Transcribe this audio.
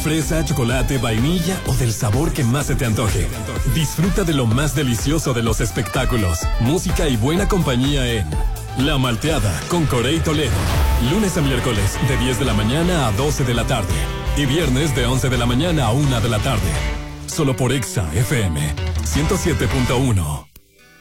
fresa, chocolate, vainilla o del sabor que más se te antoje. Disfruta de lo más delicioso de los espectáculos, música y buena compañía en La Malteada con Corey Toledo. Lunes a miércoles de 10 de la mañana a 12 de la tarde. Y viernes de 11 de la mañana a 1 de la tarde. Solo por Exa FM 107.1.